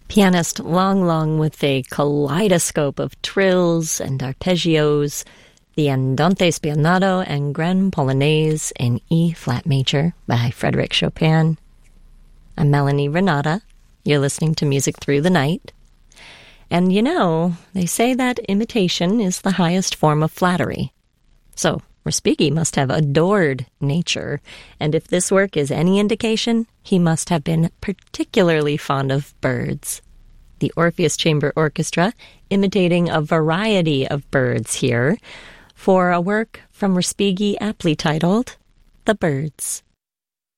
Pianist Long Long with a kaleidoscope of trills and arpeggios, the Andante Spianato and Grand Polonaise in E-flat major by Frédéric Chopin. I'm Melanie Renata. You're listening to Music Through the Night. And you know, they say that imitation is the highest form of flattery. So Respighi must have adored nature, and if this work is any indication, he must have been particularly fond of birds. The Orpheus Chamber Orchestra imitating a variety of birds here for a work from Respighi aptly titled The Birds.